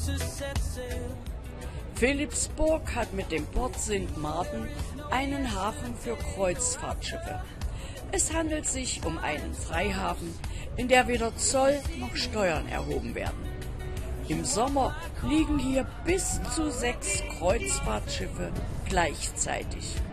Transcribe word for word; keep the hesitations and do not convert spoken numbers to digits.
Philippsburg hat mit dem Port Sankt Martin einen Hafen für Kreuzfahrtschiffe. Es handelt sich um einen Freihafen, in der weder Zoll noch Steuern erhoben werden. Im Sommer liegen hier bis zu sechs Kreuzfahrtschiffe gleichzeitig.